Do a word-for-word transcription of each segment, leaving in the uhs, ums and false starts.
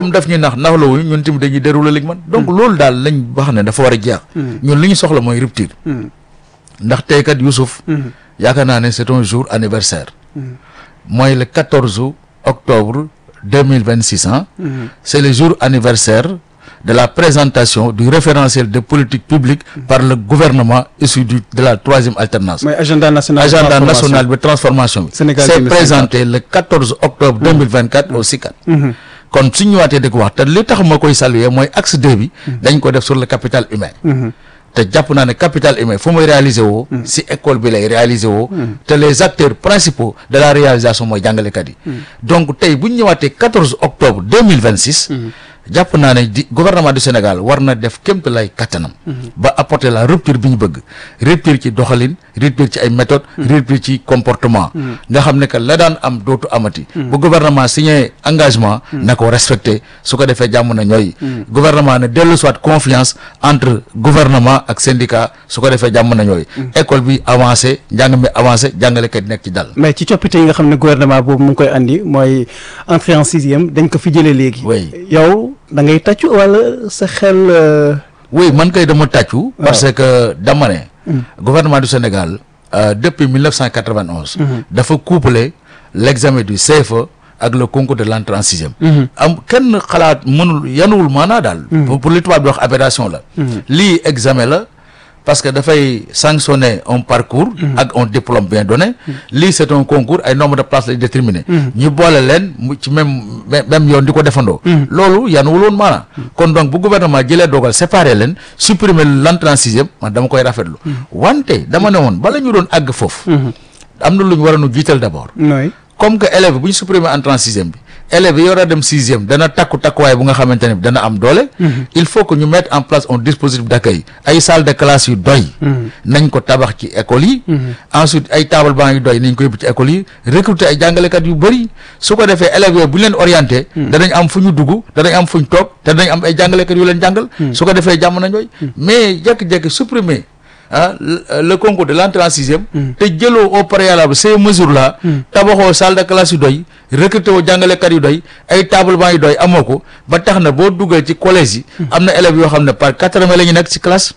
daf ñuy nax naxlawuñu ñun tamit dañuy dérouler liñ man donc loolu daal lañ wax ne dafa war a jeex. ñun li ñu soxla mooy rupture. ndax tey kat Youssouf. yaakaar naa ne c'est un jour anniversaire. mooy le quatorze octobre deux mille vingt six ans. c'est le jour anniversaire de la présentation du référentiel de politique publique par le gouvernement issu du de la troisième alternance. mooy agenda national agenda national de transformation bi. Sénégal c'est présenté le quatorze octobre deux mille vingt quatre au SICAD. kon suñu ñëwaatee di ko wax te li tax ma koy saluer mooy axe deux bi. dañ ko def sur le capital humain. te jàpp naa ne capital humain fu muy réaliser woo. si école bi lay réaliser woo. te les acteurs principaux de la réalisation mooy jàngalekat yi. donc tey bu ñu ñëwaatee quatorze octobre deux mille vingt six. jàpp naa ne di gouvernement du Sénégal war na def kémt lay kattanam. ba apporter la rupture bi ñu bëgg. rupture ci doxalin rupture ci ay méthodes. rupture ci comportement. nga xam ne que la daan am dootu amati. bu gouvernement signé engagement. na ko respecté su ko defee jàmm na ñooy. gouvernement ne dellu soit confiance entre gouvernement ak syndicat su ko defee jàmm na ñooy. école bi avancé njàng mi avancé jàngalekat nekk ci dal. mais ci coppite yi nga xam ne gouvernement boobu mu ngi koy andi mooy entrée en sixième dañ ko fi jëlee léegi. oui yow. da ngay tàccu wala sa xel. oui man kay dama tàccu. parce que dama ne. gouvernement du Sénégal euh, depuis mille neuf cent quatre-vingt-onze. dafa coupler l'examen du C F E ak le concours de l'entrée en sixième. am kenn xalaat mënul yanuwul maanaa daal. pour li tubaab di wax aberration la. lii examen la. parce que dafay sanctionner un parcours. ak un diplôme bien donné. lii c'est un concours ay nombre de places lay déterminer. ñu boole leen mu ci même même yoon di ko defandoo. loolu yanuwul woon maanaam. kon donc bu gouvernement jëlee dogal séparer leen supprimer l'entrée en sixième man dama koy rafetlu. wante dama ne woon bala ñu doon àgg foofu. am na lu ñu war a nu jiital d'abord. comme que élève bu ñu supprimer entrée en sixième bi. élèves yi war a dem sixième dana takku takkuwaay bu nga xamante ne dana am doole. il faut que ñu mettre en place un dispositif d'accueil ay salle de classe yu doy. nañ ko tabax ci école yi. ensuite ay table banc yu doy nañ ko yóbbu ci école yi recruter ay jàngalekat yu bëri su ko defee élèves yooyu bu ñu leen orienté. danañ am fu ñu dugg danañ am fu ñu toog te danañ am ay jàngalekat yu leen jàngal. su ko defee jàmm na ñooy. mais jékki-jékki supprimer. ah le concours de l'entrée en sixième. te jëloo au préalable ces mesures là. tabaxoo salle de classe yu doy recruter woo jàngalekat yu doy ay table banc yu doy amoo ko ba tax na boo duggee ci collège yi. am na élèves yoo xam ne par quatre-vingts la ñu nekk ci classe.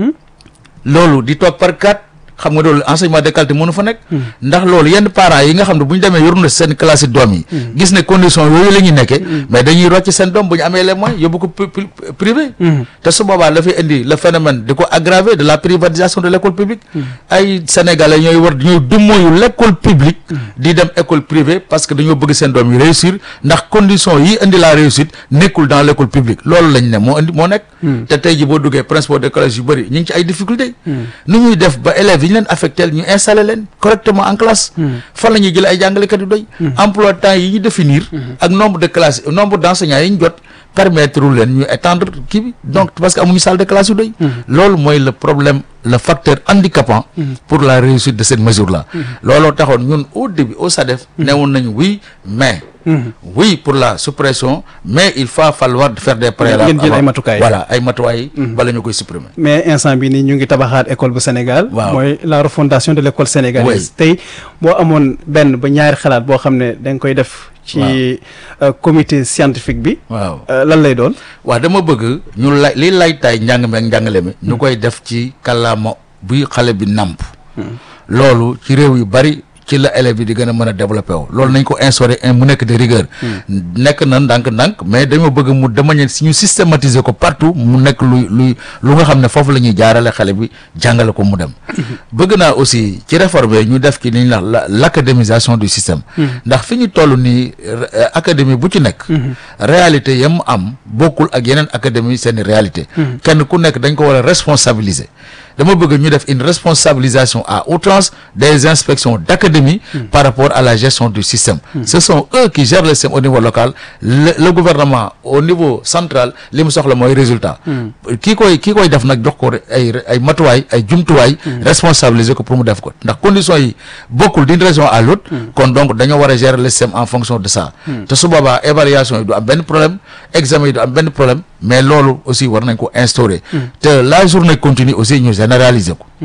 loolu di toog par quatre xam nga loolu enseignement de qualité mënu fa nekk. ndax loolu yenn parents yi nga xam ne bu ñu demee yor na seen classe yi doom yi. gis ne condition yooyu la ñuy nekkee. mais dañuy rocc seen doom bu ñu amee les moyens yóbbu ko privé. te su boobaa dafay indi le phénomène di ko aggraver de la privatisation de l'école publique. ay sénégalais ñooy war ñooy dummóoyu l'école publique. di dem école privée parce que dañoo bëgg seen doom yi réussir ndax condition yi indi la réussite nekkul dans l'école publique loolu lañ ne moo indi moo nekk. te tey ji boo duggee principaux de collège yu bëri ñu ngi ci ay difficultés. nu ñuy def ba élèves yi ñu leen affecté ñu installé leen correctement en classe. fan la ñuy jëlee ay jàngalekat yu doy. emploi temps yi ñu définir. ak nombre de classes nombre d'enseignants yi ñu jot permettre leen ñu étendre kii bi donc parce que amuñu salle de classe yu doy. loolu mooy le problème le facteur handicapant. pour la réussite de cette mesure là. looloo taxoon ñun au début au SADEF. newoon nañu oui mais. oui pour la suppression mais il va falloir faire des préalables. ngeen jël ay matukaay voilà ay matuwaay. bala ñu koy supprimer. mais instant bi nii ñu ngi tabaxaat école bu Sénégal. waaw mooy la refondation de l'école sénégalaise. tey boo amoon benn ba ñaari xalaat boo xam ne da nga koy def. ci comité scientifique bi. waaw lan lay doon. waaw dama bëgg ñu lay li lay taay njàng mi ak njàngale mi. ñu koy def ci kàllaama buy xale bi nàmp. loolu ci réew yu bari. ci la élèves yi di gën a mën a développé wu loolu nañ ko instauré mu nekk de rigueur. nekk na ndànk-ndànk mais dañoo bëgg mu de manière si ñu systématiser ko partout mu nekk luy luy lu nga xam ne foofu la ñuy jaarale xale bi jàngale ko mu dem. bëgg naa aussi ci réforme ñu def ci li ñuy wax l'académisation du système. ndax fi ñu toll nii académie bu ci nekk. réalité yam am bokkul ak yeneen académie seeni réalité. kenn ku nekk dañ ko war a responsabiliser. dama bëgg ñu def une responsabilisation à outrance des inspections d'académie mmh. par rapport à la gestion du système. Mmh. Ce sont eux qui gèrent le système au niveau local. Le, le gouvernement au niveau central li mu soxla mooy résultat. kii koy kii koy def nag jox ko ay ay matuwaay ay jumtuwaay. responsabiliser ko pour mu def ko ndax conditions yi bokkul d'une région à l'autre. kon donc dañoo war a gérer le système en fonction de ça. te su boobaa évaluation yi du am benn problème examen yi du am benn problème mais loolu aussi war nañ ko instaurer. te la journée continue aussi ñu généraliser ko.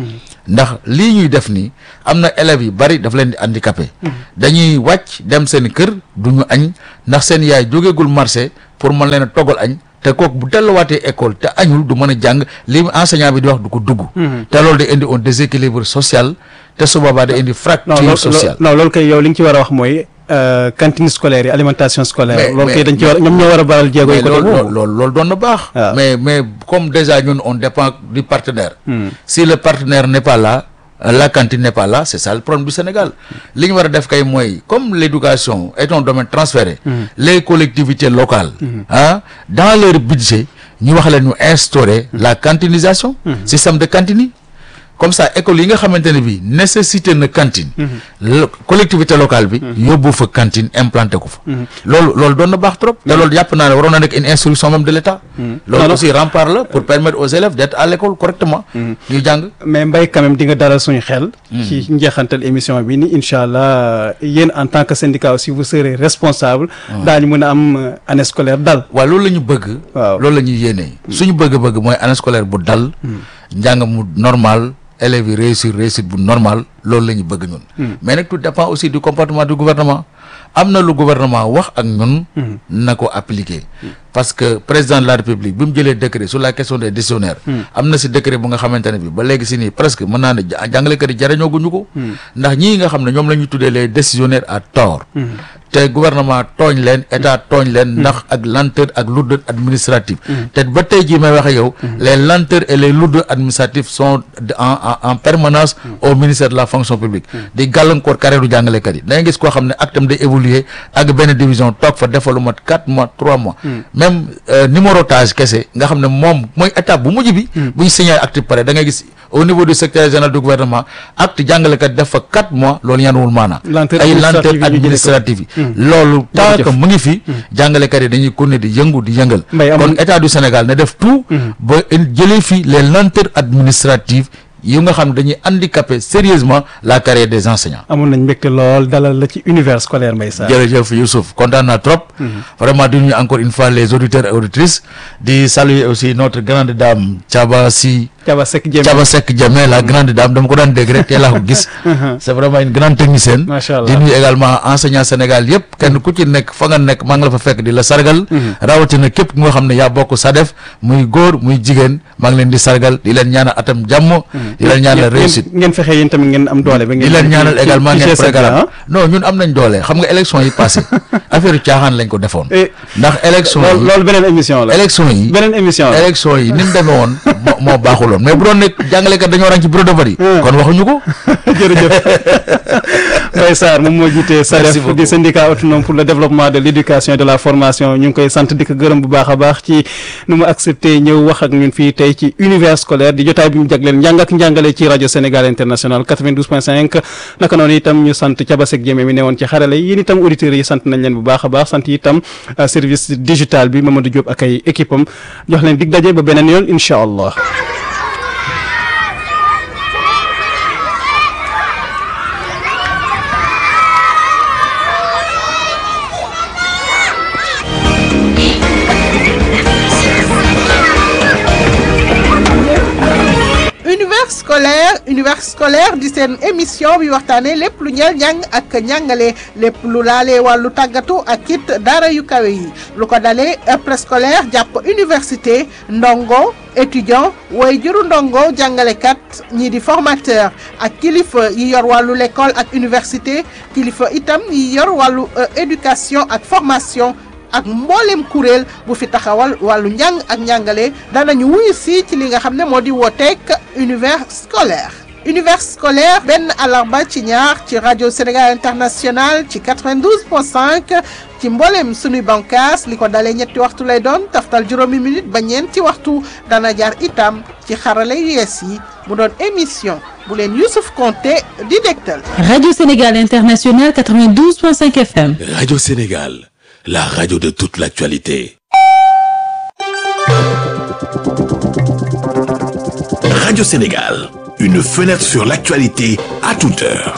ndax lii ñuy def nii am na élèves yu bari daf leen di handicapé dañuy wàcc dem seen kër du ñu añ ndax seen yaay jógeegul marché pour mën leen a toggal añ te kooku bu delluwaatee école te añul du mën a jàng li enseignant bi di wax du ko dugg te loolu day indi un déséquilibre social te su boobaa day indi fracture sociale non loolu kay yow li nga ci war a wax mooy cantine scolaire yi alimentation scolaire loolu kay dañ ci war ñoom ñoo war a baral jéego yi côté boobu loolu loolu doon na baax mais mais comme déjà ñun on dépend du partenaire si le partenaire n'est pas là la cantine n'est pas là c'est ça le problème du Sénégal li ñu war a def kay mooy comme l'éducation est un domaine transféré les collectivités locales ah dans leur budget ñu wax leen ñu instaurer la cantinisation système de cantine yi comme ça école yi nga xamante ne bi nécessité na cantine collectivité locale bi yóbbu fa cantine implanté ko fa loolu loolu doon na baax trop te loolu jàpp naa ne waroon na nekk une instruction même de l'État loolu aussi rempart la pour permettre aux élèves d'être à l'école correctement ñuy jàng mais Mbaye quand même di nga dalal suñu xel ci njeexantal émission bi ni incha allah yéen en tant que syndicat aussi vous serez responsable daañu mën a am année scolaire dal waaw loolu la ñu bëgg waaw loolu la ñuy yéene suñu bëgg-bëgg mooy année scolaire bu dal njàng mu normal élèves yi réussir réussite bu normal loolu la ñu bëgg ñun mais nag tout dépend aussi du comportement du gouvernement am na lu gouvernement wax ak ñun na ko appliquer parce que président de la république bi mu jëlee décret sur la question des décisionnaires am na si décret bu nga xamante ne bi ba léegi si nii presque mën naa ne jàngalekat yi jariñoo guñu ko ndax ñii nga xam ne ñoom la ñu tuddee les décisionnaires à tort te gouvernement tooñ leen état tooñ leen ndax ak lenteur ak lourdeur administrative te ba tey jii may waxe yow les lenteurs et les lourdeurs administratives sont en en permanence au ministère de la fonction publique di gàllankoor carrière du jàngalekat yi da ngay gis koo xam ne actam day évoluer ak benn division toog fa defalu mat quatre mois trois mois même numérotage kese nga xam ne moom mooy étape bu mujj bi bu ñu signé acte pare da ngay gis au niveau du secrétaire général du gouvernement acte jàngalekat def fa quatre mois loolu yanuwul maanaa ay lenteur administrative yi loolu tant que mu ngi fi jàngalekat yi dañuy continuer di yëngu di yëngal kon état du Sénégal ne def tout ba jëlee fi les lenteurs administratives yi nga xam ne dañuy handicaper sérieusement la carrière des enseignants. amoon nañ mbégte lool dalal la ci univers scolaire Mbaye Sarr. jërëjëf Youssouf kontaan naa trop. vraiment di nuyu encore une fois les auditeurs et auditrices di saluer aussi notre grande dame Thiaba Sy. Thiaba Seck Diémé Thiaba Seck Diémé la grande dame dama ko daan dégg rek tey laa ko gis. c'est vraiment une grande technicienne. macha allah di nuyu également enseignant Sénégal yëpp kenn ku ci nekk fa nga nekk maa ngi la fa fekk di la sargal. rawatina képp nga xam ne yaa bokk SADEF muy góor muy jigéen maa ngi leen di sargal di leen ñaanal atam jàmm. di leen ñaanal réussite ngeen fexe yéen tamit ngeen am doole ba ngeen di leen ñaanal également ngeen programme non ñun am nañ doole xam nga élection yi passé affaire caaxaan lañ ko defoon ndax élection yi loolu beneen émission la élection yi beneen émission la élection yi ni mu demee woon moo baaxuloon mais bu doon nekk jàngalekat dañoo rang ci bureau de vote yi kon waxuñu ko jërëjëf Mbaye Sarr moom moo jiite SADEF di syndicat autonome pour le développement de l'éducation et de la formation ñu ngi koy sant di ko gërëm bu baax a baax ci nu mu accepté ñëw wax ak ñun fii tey ci univers scolaire di jotaay bi mu jagleel njàng ak njàngale ci rajo Sénégal International quatre-vingt-douze point cinq naka noonu itam ñu sant Thiaba Seck Diémé mi ne woon ci xarale yi yéen itam auditeurs yi sant nañ leen bu baax a baax sant itam service digital bi Mamadou Diop ak ay équipe am jox leen dig daje ba beneen yoon incha allah. scolaire univers scolaire di seen émission bi waxtaanee lépp lu ñeel njàng ak njàngale lépp lu laalee wàllu tàggatu ak it daara yu kawe yi lu ko dalee préscolaire jàpp université ndongo étudiant way juru ndongo jàngalekat ñii di formateur ak kilifa yi yor wàllu l'école ak université kilifa itam yi yor wàllu éducation ak formation ak mboolem kuréel bu fi taxawal wàllu njàng ak njàngale danañu wuyu si ci li nga xam ne moo di wooteek univers scolaire univers scolaire benn àllarba ci ñaar ci rajo Sénégal International ci quatre-vingt-douze point cinq ci mboolem sunuy bànqaas li ko dalee ñetti waxtu lay doon taftal juróomi minute ba ñeenti waxtu dana jaar itam ci xarale yu yees yi mu doon émission bu leen Youssouf Konté di dégtal. Radio Sénégal International quatre-vingt-douze point cinq F M. Radio Sénégal, la radio de toute l'actualité. Radio Sénégal, une fenêtre sur l'actualité à toute heure.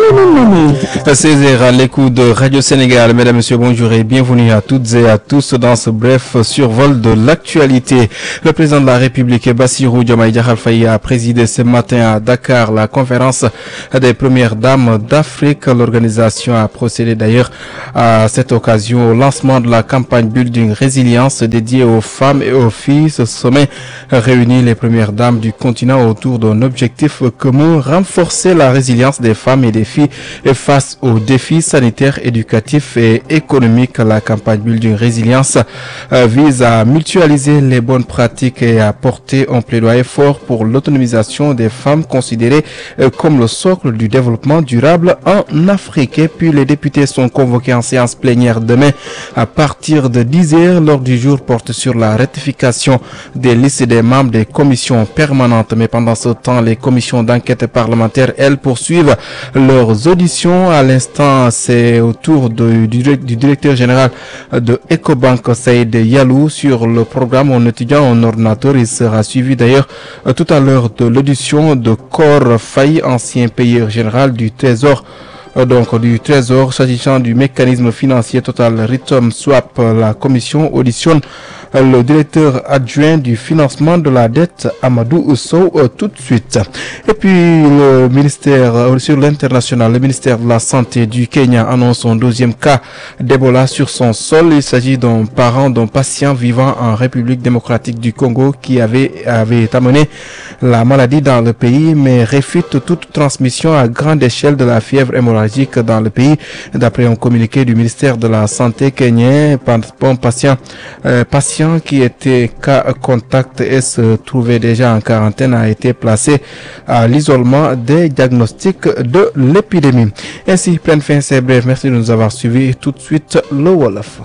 seize heures à l'écoute de Radio Sénégal. Mesdames, Messieurs, bonjour et bienvenue à toutes et à tous dans ce bref survol de l'actualité. Le président de la République, Bassirou Diomaye Diakhar Faye, a présidé ce matin à Dakar la conférence des premières dames d'Afrique. L'organisation a procédé d'ailleurs à cette occasion au lancement de la campagne Building Résilience dédiée aux femmes et aux filles. Ce sommet réunit les premières dames du continent autour d'un objectif commun, renforcer la résilience des femmes et des filles face aux défis sanitaires, éducatifs et économiques. La campagne Building Résilience vise à mutualiser les bonnes pratiques et à porter un plaidoyer fort pour l'autonomisation des femmes considérées comme le socle du développement durable en Afrique. Et puis les députés sont convoqués en séance plénière demain à partir de dix heures. L'ordre du jour porte sur la ratification des listes des membres des commissions permanentes. Mais pendant ce temps, les commissions d'enquête parlementaire, elles, poursuivent leurs auditions. À l'instant, c'est au tour de, du, du directeur général de Ecobank, Saïd Yalou, sur le programme en étudiant en ordinateur. Il sera suivi d'ailleurs tout à l'heure de l'audition de Cor Faye, ancien payeur général du Trésor. Donc du Trésor, s'agissant du mécanisme financier Total Return Swap. La commission auditionne le directeur adjoint du financement de la dette, Amadou Sow, tout de suite. Et puis le ministère sur l'international, le ministère de la Santé du Kenya annonce un deuxième cas d'Ebola sur son sol. Il s'agit d'un parent d'un patient vivant en République démocratique du Congo qui avait avait amené la maladie dans le pays, mais réfute toute transmission à grande échelle de la fièvre hémorragique dans le pays. D'après un communiqué du ministère de la Santé kenyan, un patient euh, patient qui était cas contact et se trouvait déjà en quarantaine a été placé à l'isolement des diagnostics de l'épidémie. Ainsi prennent fin ces brefs. Merci de nous avoir suivis. Tout de suite le Wolof.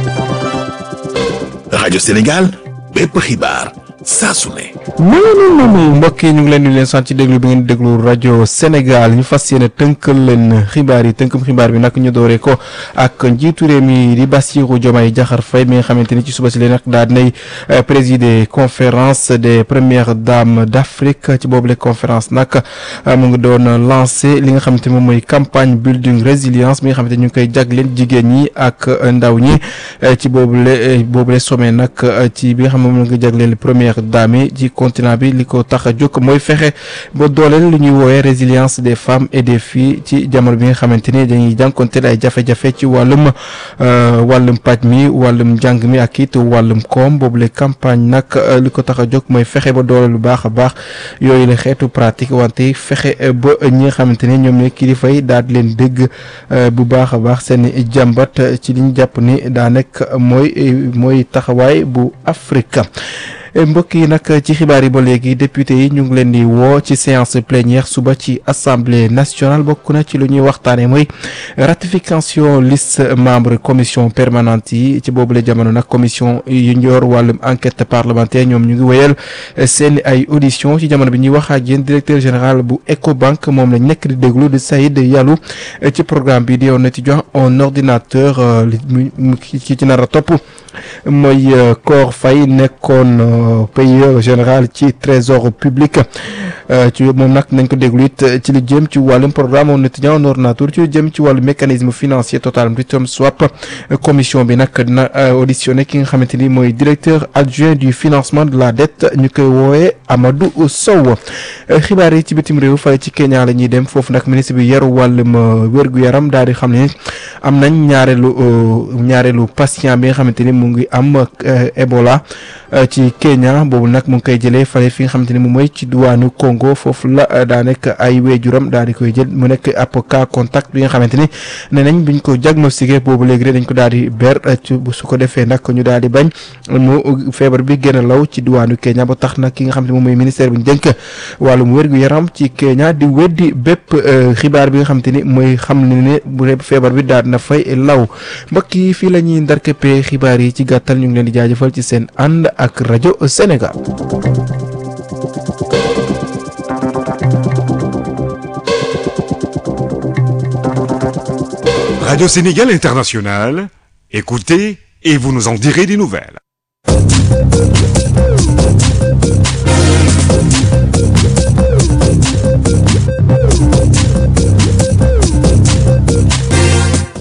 Radio Sénégal, bépp xibaar saa su ne. mbokk yi ñu ngi leen di leen sant ci déglu bi ngeen déglu rajo Sénégal. ñu fas yéene tënkal leen xibaar yi tënkum xibaar bi nag ñu dooree ko ak njiitu réew mi di Bassirou Diomaye Diakhar Faye mi nga xamante ni ci suba si leen nag daal dinay présider conférence des premières dames d'Afrique. ci boobule conférence nag mu ngi doon lancé li nga xamante moom mooy campagne Building Résilience mi nga xamante ñu ngi koy jagleen jigéen ñi ak ndaw ñi. ci boobule boobule sommet nag ci bi nga xam moom la nga jagleen première dames ci continent bi li ko tax a jóg mooy fexe ba dooleel lu ñuy woowee résilience des femmes et des filles ci jamono bi nga xamante ni dañuy jànkonteel ay jafe-jafe ci wàllum wàllum paj mi wàllum njàng mi ak it wàllum koom. boobule campagne nag li ko tax a jóg mooy fexe ba dooleel lu baax a baax yooyu la xeetu pratique wante fexe ba ñi nga xamante ni ñoom ne kilifa yi daal di leen dégg bu baax a baax seen jàmbat ci li ñu jàpp ni daa nekk mooy mooy taxawaay bu Afrique. mbokk yi nag ci xibaar yi ba léegi député yi ñu ngi leen di woo ci séance plénière suba ci assemblée nationale. bokk na ci lu ñuy waxtaane mooy ratification liste membre commission permanente yi. ci boobule jamono nag commission yu ñor wàllum enquête parlementaire ñoom ñu ngi wéyal seen ay audition. ci jamono bi ñuy wax ak yéen directeur général bu Ecobank moom lañ nekk di déglu di Saïd Yalou ci programme bi di yoon étudiant en ordinateur. li ki ci nar a topp mooy Cor Faye nekkoon payeur général ci trésor public. ci moom nag nañ ko déglu it ci li jëm ci wàllum programme en étudiant en ordinateur ci li jëm ci wàllu mécanisme financier Total Return Swap. commission bi nag dina auditionné ki nga xamante ni mooy directeur adjoint du financement de la dette ñu koy woowee Amadou Sow. xibaar yi ci bitim réew fale ci Kenya la ñuy dem. foofu nag ministre bi yaru wàllum wér-gu-yaram daal di xam ne am nañ ñaareelu ñaareelu patient bi nga xamante ni mu ngi am Ebola ci Kenya. boobu nag mu ngi koy jëlee fale fi nga xamante ni moom mooy ci diwaanu Congo. foofu la daa nekk ay weejuram daal di koy jël mu nekk ab cas contact bi nga xamante ni nee nañ biñ ko diagnostiqué boobu léegi rek dañ ko daal di ber su ko defee nag ñu daal di bañ mu feebar bi gën a law ci diwaanu Kenya. ba tax nag ki nga xamante ni moom mooy ministère bi ñu dénk wàllum wér-gu-yaram ci Kenya di weddi bépp xibaar bi nga xamante ni mooy xam ne ne bu feebar bi daal na fay law. mbokk yi fii la ñuy ndarkeppee xibaar yi ci gàttal ñu ngi leen di jaajëfal ci seen ànd ak rajo Sénégal. Radio Sénégal International, écoutez et vous nous en direz des nouvelles.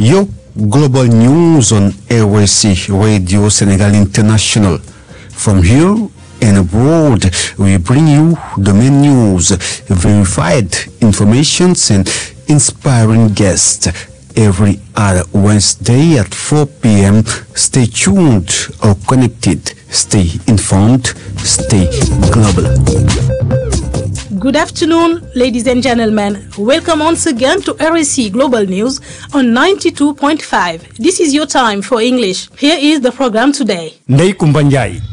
Yo, Global News on R S C Radio Senegal International. From here and abroad, we bring you the main news, verified informations and inspiring guests every other Wednesday at four p.m. Stay tuned or connected. Stay informed. Stay global. Good afternoon, ladies and gentlemen. Welcome once again to R S C Global News on ninety-two point five. This is your time for English. Here is the program today. Ndeye Koumba Ndiaye.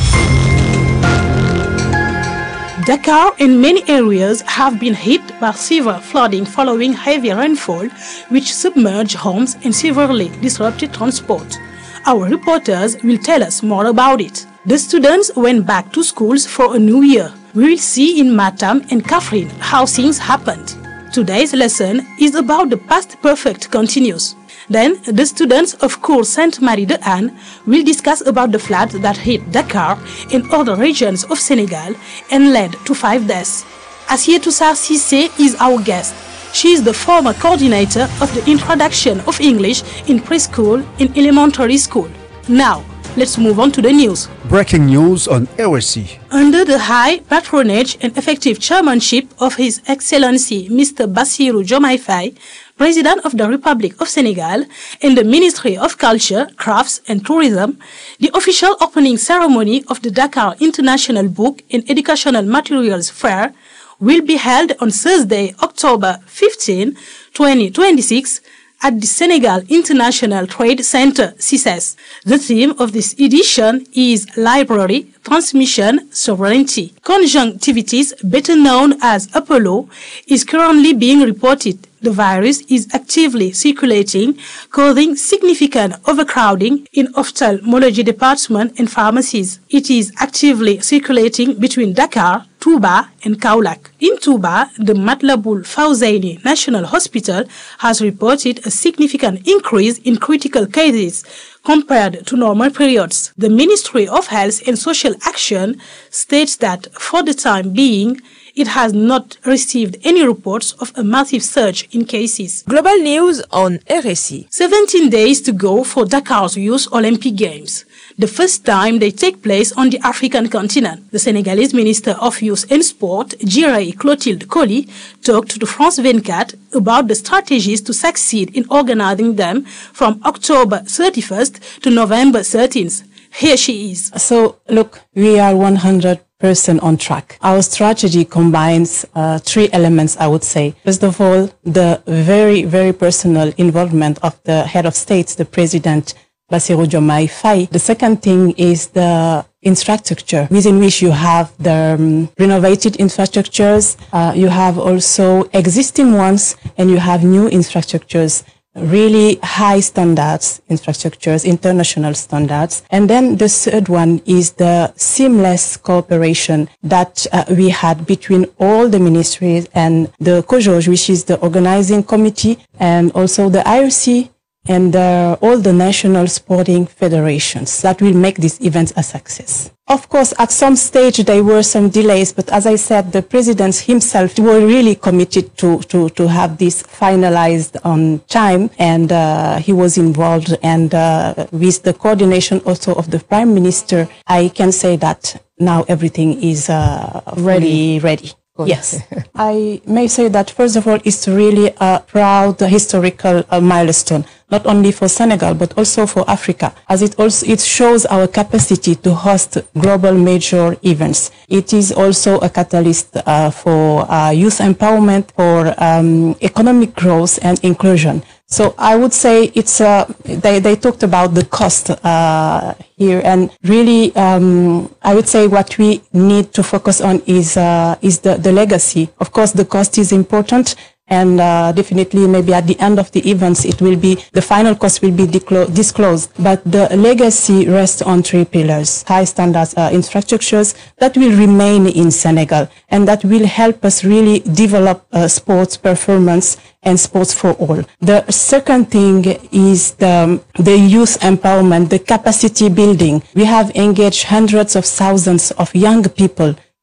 Dakar and many areas have been hit by severe flooding following heavy rainfall, which submerged homes and severely disrupted transport. Our reporters will tell us more about it. The students went back to schools for a new year. We will see in Matam and Kaffrine how things happened. Today's lesson is about the past perfect continuous. Then, the students of Cours Sainte-Marie de Anne will discuss about the floods that hit Dakar and other regions of Senegal and led to five deaths. Assietou Sarr Cissé is our guest. She is the former coordinator of the introduction of English in preschool and elementary school. Now, let's move on to the news. Breaking news on R S C. Under the high patronage and effective chairmanship of His Excellency Mister Bassirou Diomaye Faye, President of the Republic of Senegal, and the Ministry of Culture, Crafts and Tourism, the official opening ceremony of the Dakar International Book and Educational Materials Fair will be held on Thursday, October fifteenth, twenty twenty-six, at the Senegal International Trade Center, C I C E S. The theme of this edition is Library, Transmission, Sovereignty. Conjunctivitis, better known as Apollo, is currently being reported. The virus is actively circulating, causing significant overcrowding in ophthalmology department and pharmacies. It is actively circulating between Dakar, Touba and Kaolack. In Touba, the Matlaboul Fawzaini National Hospital has reported a significant increase in critical cases compared to normal periods. The Ministry of Health and Social Action states that for the time being, it has not received any reports of a massive surge in cases. Global News on R S C. seventeen days to go for Dakar's Youth Olympic Games, the first time they take place on the African continent. The Senegalese Minister of Youth and Sport, Djiraye Clotilde Coly, talked to France twenty-four about the strategies to succeed in organizing them from October thirty-first to November thirteenth. Here she is. So, look, we are one hundred percent on track. Our strategy combines uh, three elements, I would say. First of all, the very, very personal involvement of the head of state, the President Bassirou Diomaye Faye. The second thing is the infrastructure, within which you have the um, renovated infrastructures, uh, you have also existing ones, and you have new infrastructures. Really high standards, infrastructures, international standards. And then the third one is the seamless cooperation that uh, we had between all the ministries and the COJOJ, which is the organizing committee, and also the I O C and uh, all the national sporting federations that will make this event a success. Of course, at some stage there were some delays, but as I said, the president himself were really committed to, to, to have this finalized on time, and uh, he was involved. And uh, with the coordination also of the prime minister, I can say that now everything is uh, ready, ready. Yes. I may say that, first of all, it's really a proud historical uh, milestone, not only for Senegal, but also for Africa, as it also it shows our capacity to host global major events. It is also a catalyst uh, for uh, youth empowerment, for um, economic growth and inclusion. So I would say it's uh, they they talked about the cost uh, here, and really um, I would say what we need to focus on is uh, is the the legacy. Of course, the cost is important, and uh, definitely maybe at the end of the events it will be the final cost will be disclosed. But the legacy rests on three pillars: high standards uh, infrastructures that will remain in Senegal and that will help us really develop uh, sports performance and sports for all. The second thing is the, the youth empowerment, the capacity building. We have engaged hundreds of thousands of young people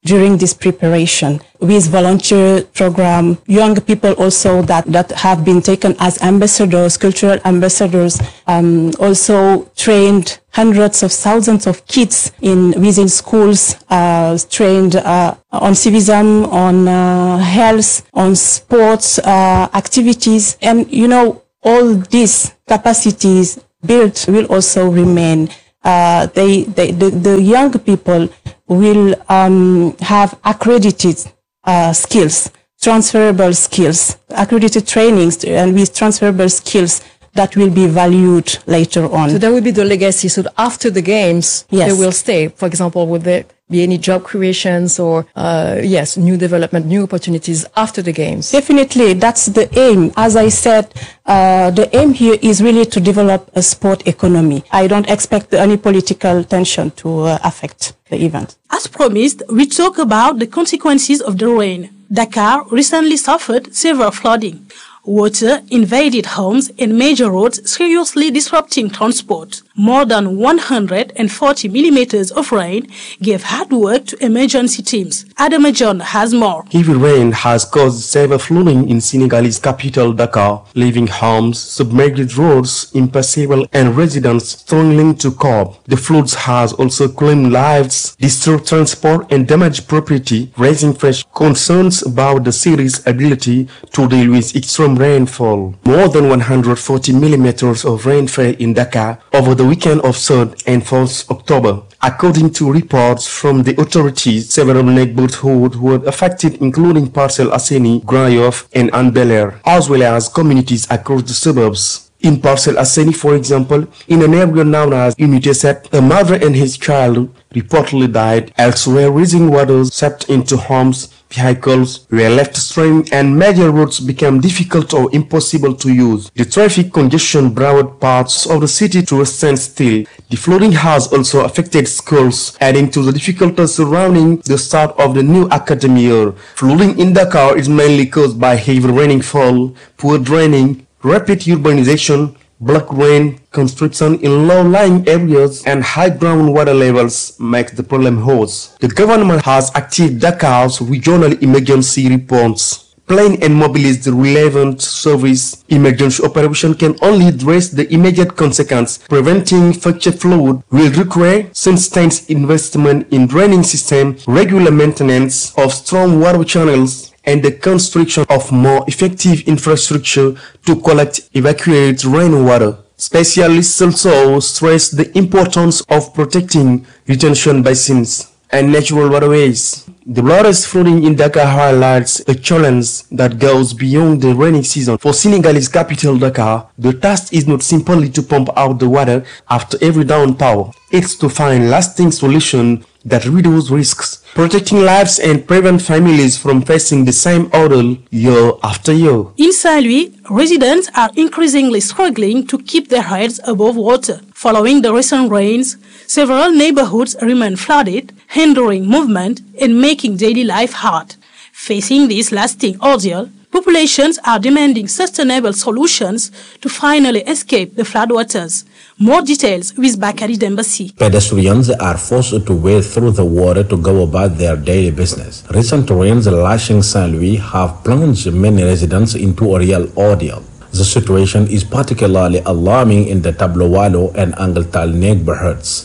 during this preparation with volunteer program, young people also that, that have been taken as ambassadors, cultural ambassadors, um, also trained hundreds of thousands of kids in within schools, uh, trained uh, on civism, on uh, health, on sports uh, activities. And, you know, all these capacities built will also remain. Uh, they, they, the, the young people will um, have accredited uh, skills, transferable skills, accredited trainings, and with transferable skills that will be valued later on. So that will be the legacy. So after the games, yes, they will stay. For example, will there be any job creations or, uh, yes, new development, new opportunities after the games? Definitely, that's the aim. As I said, uh, the aim here is really to develop a sport economy. I don't expect any political tension to uh, affect the event. As promised, we talk about the consequences of the rain. Dakar recently suffered severe flooding. Water invaded homes and major roads, seriously disrupting transport. More than one hundred forty millimeters of rain gave hard work to emergency teams. Adama John has more. Heavy rain has caused severe flooding in Senegalese capital Dakar, leaving homes, submerged roads impassable and residents struggling to cope. The floods has also claimed lives, disturbed transport and damaged property, raising fresh concerns about the city's ability to deal with extreme rainfall. More than one hundred forty millimeters of rain fell in Dakar over the weekend of third and fourth October. According to reports from the authorities, several neighborhoods were affected, including Parcelles Assainies, Grand Yoff and Hann Bel-Air, as well as communities across the suburbs. In Parcelles Assainies, for example, in an area known as Unité seven, a mother and his child reportedly died. Elsewhere, rising waters seeped into homes, vehicles were left stream, and major roads became difficult or impossible to use. The traffic congestion brought parts of the city to a standstill. The flooding has also affected schools, adding to the difficulties surrounding the start of the new academic year. Flooding in Dakar is mainly caused by heavy rainfall, poor draining, rapid urbanization, black rain, construction in low-lying areas, and high groundwater levels make the problem worse. The government has activated Dakar's regional emergency response plan and mobilized the relevant service. Emergency operation can only address the immediate consequence. Preventing future flood will require sustained investment in draining system, regular maintenance of storm water channels, and the construction of more effective infrastructure to collect evacuated rainwater. Specialists also stress the importance of protecting retention basins and natural waterways. The latest flooding in Dakar highlights a challenge that goes beyond the rainy season. For Senegalese capital Dakar, the task is not simply to pump out the water after every downpour. It's to find lasting solutions that reduce risks, protecting lives and prevent families from facing the same ordeal year after year. In Saint-Louis, residents are increasingly struggling to keep their heads above water. Following the recent rains, several neighborhoods remain flooded, hindering movement and making daily life hard. Facing this lasting ordeal, populations are demanding sustainable solutions to finally escape the floodwaters. More details with Bakari Dembassi. Pedestrians are forced to wade through the water to go about their daily business. Recent rains lashing Saint-Louis have plunged many residents into a real ordeal. The situation is particularly alarming in the Tablowalo and Angletal neighborhoods.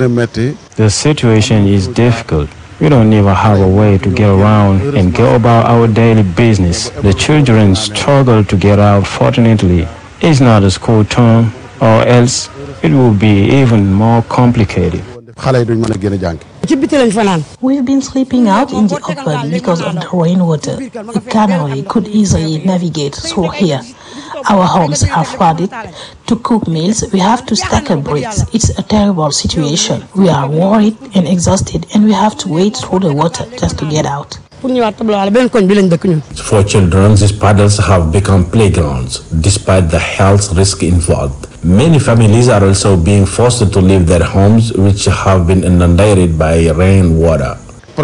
The situation is difficult. We don't even have a way to get around and go about our daily business. The children struggle to get out. Fortunately, it's not a school term, or else it will be even more complicated. We've been sleeping out in the open because of the rainwater. A cannery could easily navigate through here. Our homes are flooded. To cook meals, we have to stack up bricks. It's a terrible situation. We are worried and exhausted, and we have to wade through the water just to get out. For children, these puddles have become playgrounds, despite the health risk involved. Many families are also being forced to leave their homes, which have been inundated by rainwater.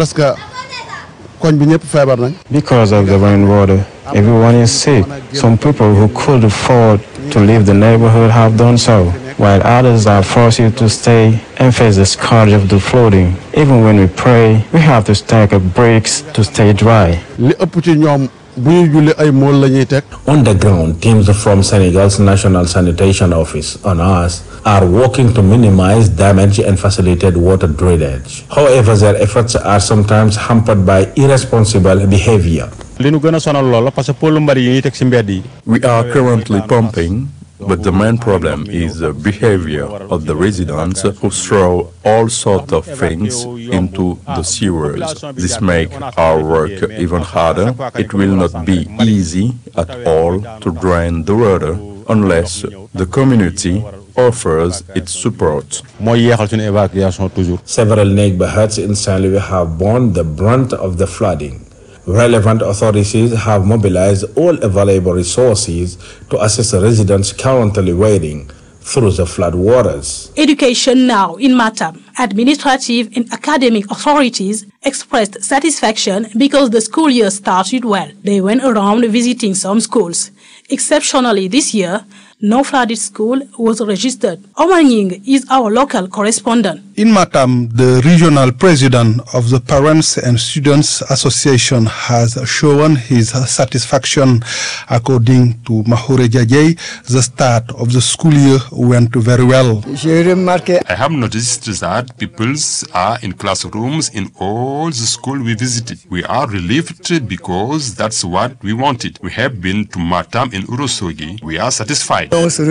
Because of the rainwater, everyone is sick. Some people who could afford to leave the neighborhood have done so. while others are forced to stay and face the scourge of the flooding. Even when we pray, we have to stack up bricks to stay dry. On the ground, teams from Senegal's National Sanitation Office on us are working to minimize damage and facilitate water drainage. However, their efforts are sometimes hampered by irresponsible behavior. We are currently pumping, but the main problem is the behavior of the residents who throw all sorts of things into the sewers. This makes our work even harder. It will not be easy at all to drain the water unless the community offers its support. Several neighborhoods in Saint Louis have borne the brunt of the flooding. Relevant authorities have mobilized all available resources to assist residents currently wading through the flood waters. Education now in Matam. Administrative and academic authorities expressed satisfaction because the school year started well. They went around visiting some schools. Exceptionally this year, no flooded school was registered. Omar Nying is our local correspondent. In Matam, the regional president of the Parents and Students Association has shown his satisfaction. According to Mahure Jajay, the start of the school year went very well. I have noticed that people are in classrooms in all the schools we visited. We are relieved because that's what we wanted. We have been to Matam and Urosogi. We are satisfied.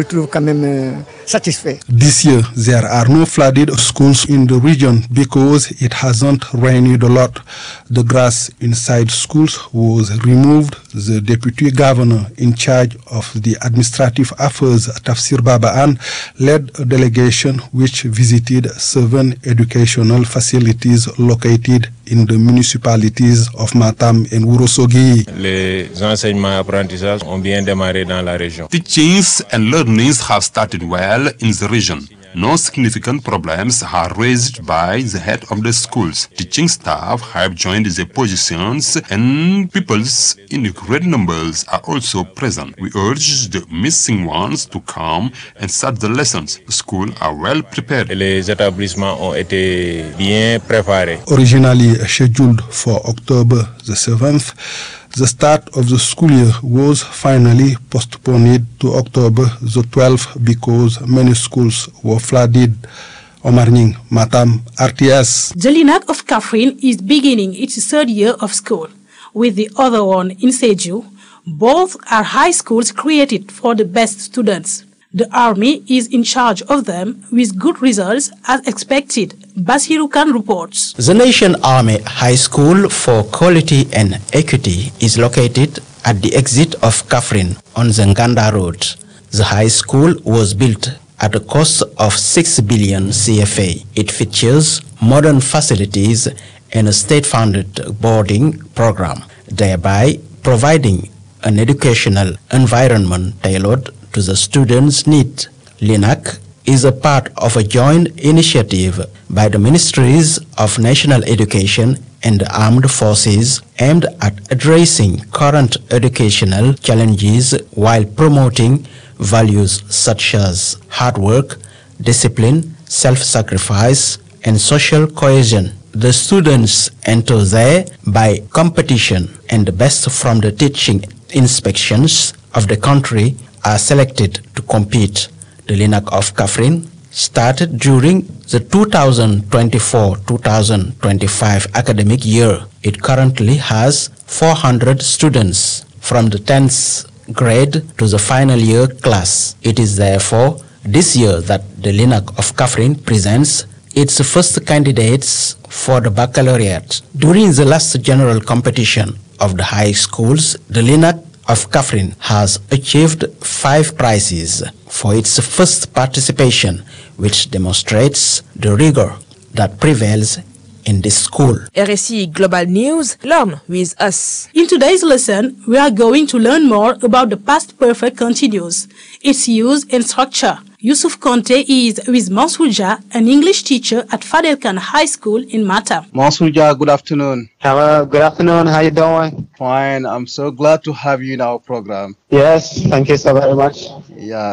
This year, there are no flooded schools in the region because it hasn't rained a lot. The grass inside schools was removed. The deputy governor in charge of the administrative affairs, Tafsir Babaan, led a delegation which visited seven educational facilities located in the municipalities of Matam and Urosogi. Les enseignements et apprentissages ont bien démarré dans la région. Teachings and learnings have started well in the region. No significant problems are raised by the head of the schools. Teaching staff have joined the positions and pupils in great numbers are also present. We urge the missing ones to come and start the lessons. The schools are well prepared. Les établissements ont été bien préparés. Originally scheduled for October the seventh, the start of the school year was finally postponed to October the twelfth because many schools were flooded. Omar Nying, Matam, R T S. The Linak of Kaffrine is beginning its third year of school, with the other one in Seju. Both are high schools created for the best students. The army is in charge of them with good results as expected. Basiru Khan reports. The Nation Army High School for Quality and Equity is located at the exit of Kaffrine on the Nganda Road. The high school was built at a cost of six billion C F A. It features modern facilities and a state-funded boarding program, thereby providing an educational environment tailored to the students' needs. Linak is a part of a joint initiative by the Ministries of National Education and the Armed Forces aimed at addressing current educational challenges while promoting values such as hard work, discipline, self-sacrifice, and social cohesion. The students enter there by competition, and the best from the teaching inspections of the country are selected to compete. The Linak of Kaffrine started during the two thousand twenty-four two thousand twenty-five academic year. It currently has four hundred students from the tenth grade to the final year class. It is therefore this year that the Linak of Kaffrine presents its first candidates for the baccalaureate. During the last general competition of the high schools, the Linak of Kaffrine has achieved five prizes for its first participation, which demonstrates the rigor that prevails in this school. R S I Global News, learn with us. In today's lesson, we are going to learn more about the past perfect continuous, its use and structure. Yusuf Conte is with Mansourja, an English teacher at Fadel Khan High School in Matam. Mansourja, good afternoon. Hello, good afternoon. How you doing? Fine. I'm so glad to have you in our program. Yes, thank you so very much. Yeah.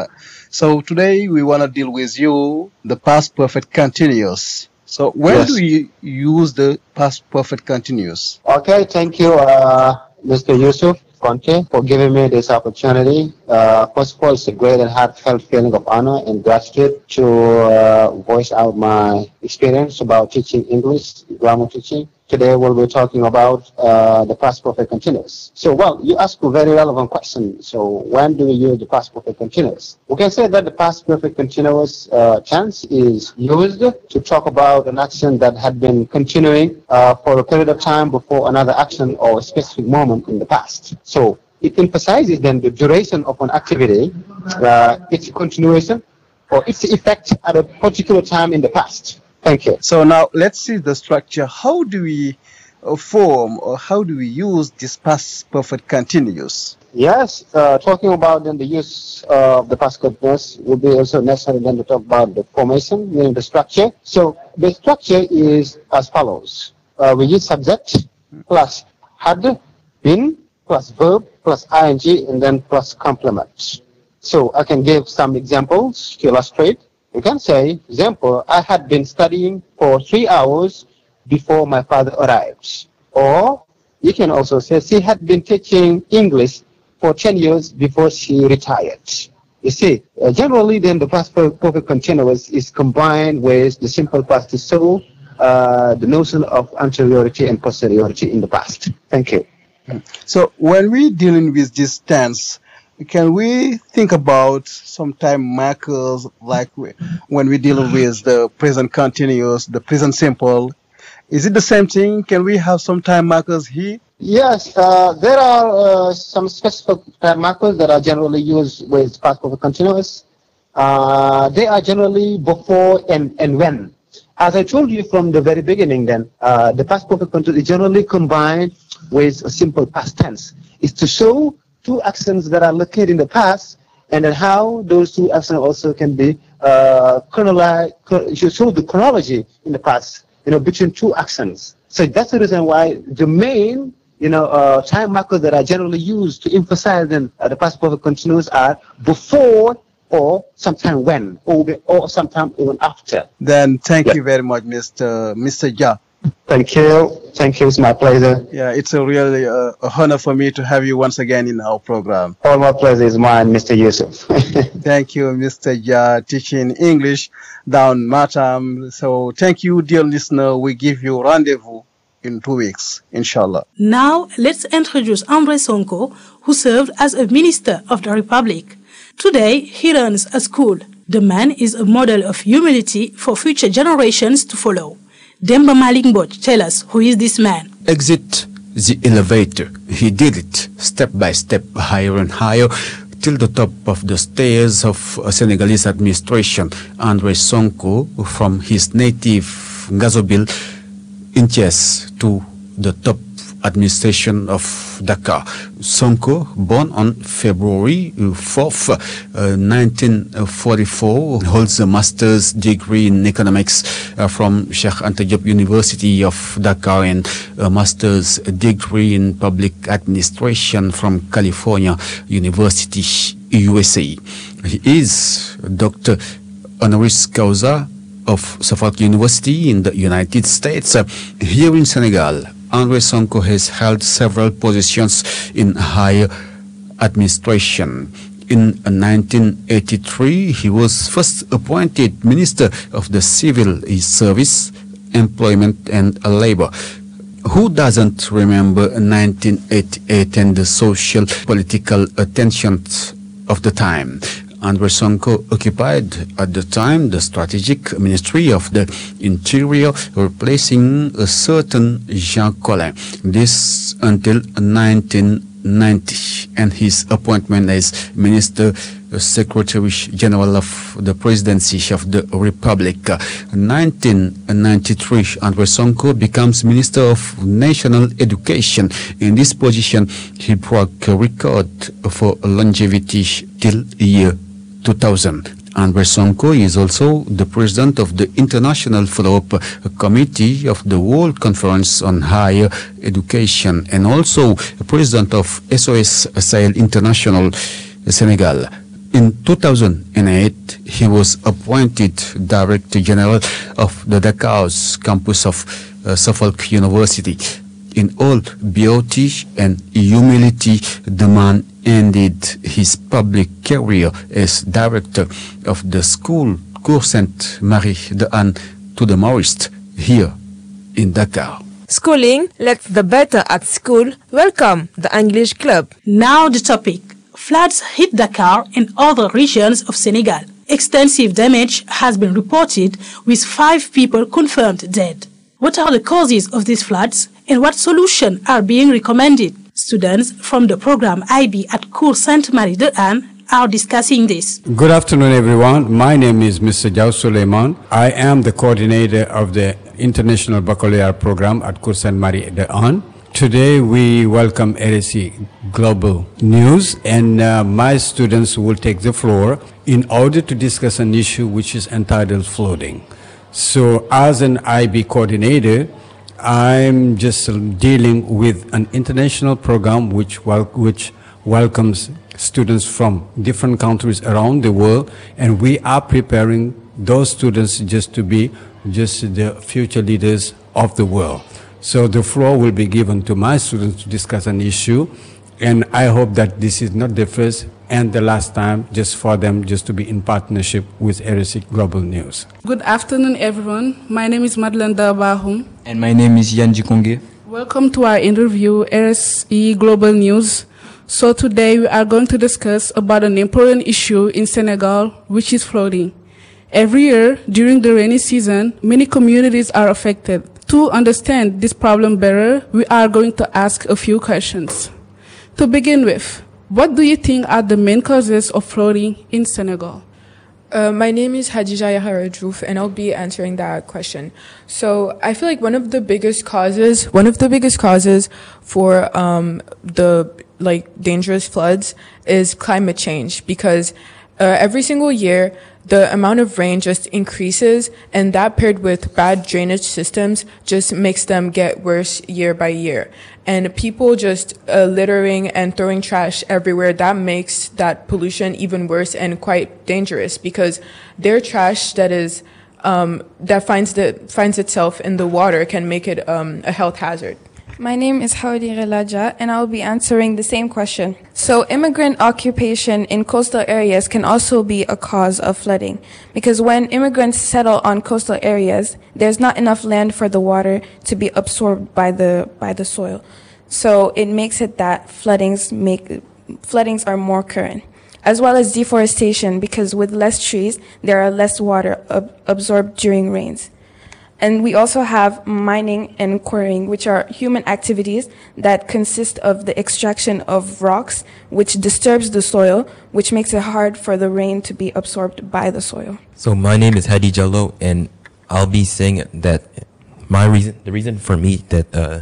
So today we want to deal with you the past perfect continuous. So when Yes. do you use the past perfect continuous? Okay, thank you, uh, Mister Yusuf Conte, for giving me this opportunity. Uh, first of all, it's a great and heartfelt feeling of honor and gratitude to uh, voice out my experience about teaching English, grammar teaching. Today we'll be talking about uh, the past perfect continuous. So, well, you asked a very relevant question. So, when do we use the past perfect continuous? We can say that the past perfect continuous uh, tense is used to talk about an action that had been continuing uh, for a period of time before another action or a specific moment in the past. So, it emphasizes then the duration of an activity, uh, its continuation, or its effect at a particular time in the past. Thank you. So now let's see the structure. How do we uh, form or how do we use this past perfect continuous? Yes, uh, talking about then the use of the past continuous would be also necessary then to talk about the formation, meaning the structure. So the structure is as follows. Uh, we use subject plus had, been, plus verb, plus ing, and then plus complement. So I can give some examples to illustrate. You can say, example, I had been studying for three hours before my father arrived. Or you can also say, she had been teaching English for ten years before she retired. You see, uh, generally then the past perfect continuous is combined with the simple past to show uh, the notion of anteriority and posteriority in the past. Thank you. So when we're dealing with this tense, can we think about some time markers like we, when we deal with the present continuous, the present simple? Is it the same thing? Can we have some time markers here? Yes, uh, there are uh, some specific time markers that are generally used with past perfect continuous. Uh, they are generally before and, and when. As I told you from the very beginning then, uh, the past perfect continuous is generally combined with a simple past tense. It's to show two actions that are located in the past, and then how those two actions also can be uh, chronological. You show the chronology in the past, you know, between two actions. So that's the reason why the main, you know, uh, time markers that are generally used to emphasize then uh, the past perfect continuous are before or sometime when, or or sometime even after. Then thank Yeah. you very much, Mister Mister Ja. Thank you. Thank you. It's my pleasure. Yeah, it's a really uh, a honor for me to have you once again in our program. All my pleasure is mine, Mister Yusuf. Thank you, Mister Ja, teaching English down Matam. So thank you, dear listener. We give you rendezvous in two weeks, inshallah. Now, let's introduce Andre Sonko, who served as a minister of the Republic. Today, he runs a school. The man is a model of humility for future generations to follow. Demba Malik Mbodj, tell us, who is this man? Exit the elevator. He did it step by step, higher and higher, till the top of the stairs of a Senegalese administration. Andre Sonko, from his native Ngazobil in Thiès to the top administration of Dakar. Sonko, born on February fourth, uh, nineteen forty-four, holds a master's degree in economics uh, from Cheikh Anta Diop University of Dakar and a master's degree in public administration from California University, U S A. He is Doctor Honoris Causa of Suffolk University in the United States. Uh, here in Senegal, Andre Sonko has held several positions in higher administration. In nineteen eighty-three, he was first appointed Minister of the Civil Service, Employment and Labor. Who doesn't remember nineteen eighty-eight and the social political tensions of the time? Andre Sonko occupied at the time the strategic ministry of the interior, replacing a certain Jean Collin. This until nineteen ninety, and his appointment as Minister Secretary General of the Presidency of the Republic. nineteen ninety-three, Andre Sonko becomes Minister of National Education. In this position, he broke a record for longevity till year two thousand. Andre Sonko is also the president of the International Follow-up Committee of the World Conference on Higher Education and also president of S O S Sahel International Senegal. In two thousand eight, he was appointed Director General of the Dakar's campus of uh, Suffolk University. In all beauty and humility, the man ended his public career as director of the school Cours Sainte-Marie de Anne to the Marist here in Dakar. Schooling lets the better at school welcome the English Club. Now the topic. Floods hit Dakar and other regions of Senegal. Extensive damage has been reported with five people confirmed dead. What are the causes of these floods and what solutions are being recommended? Students from the program I B at Cours Sainte-Marie de Anne are discussing this. Good afternoon, everyone. My name is Mister Jao Suleiman. I am the coordinator of the International Baccalaureate program at Cours Sainte-Marie de Anne. Today we welcome R S C Global News, and uh, my students will take the floor in order to discuss an issue which is entitled flooding. So as an I B coordinator, I'm just dealing with an international program which, wel which welcomes students from different countries around the world, and we are preparing those students just to be just the future leaders of the world. So the floor will be given to my students to discuss an issue, and I hope that this is not the first and the last time just for them just to be in partnership with R S C Global News. Good afternoon, everyone. My name is Madeleine Dabahum. And my name is Yan Jikonge. Welcome to our interview, R S C Global News. So today we are going to discuss about an important issue in Senegal, which is flooding. Every year, during the rainy season, many communities are affected. To understand this problem better, we are going to ask a few questions. To begin with, what do you think are the main causes of flooding in Senegal? Uh, my name is Hadija Yahara Diouf, and I'll be answering that question. So I feel like one of the biggest causes, one of the biggest causes for um, the like dangerous floods is climate change, because uh, every single year the amount of rain just increases, and that paired with bad drainage systems just makes them get worse year by year. And people just uh, littering and throwing trash everywhere, that makes that pollution even worse and quite dangerous, because their trash that is um, that finds the finds itself in the water can make it um, a health hazard. My name is Howdy Relaja, and I'll be answering the same question. So immigrant occupation in coastal areas can also be a cause of flooding, because when immigrants settle on coastal areas, there's not enough land for the water to be absorbed by the by the soil. So it makes it that floodings make floodings are more current, as well as deforestation, because with less trees, there are less water ab- absorbed during rains. And we also have mining and quarrying, which are human activities that consist of the extraction of rocks, which disturbs the soil, which makes it hard for the rain to be absorbed by the soil. So my name is Hadi Jallo, and I'll be saying that my reason, the reason for me that uh,